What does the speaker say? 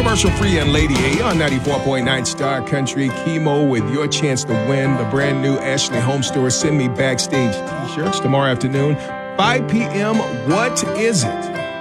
commercial-free and Lady A on 94.9 Star Country. Chemo with your chance to win the brand new Ashley Home Store Send Me Backstage t-shirts tomorrow afternoon, 5 p.m. What is it?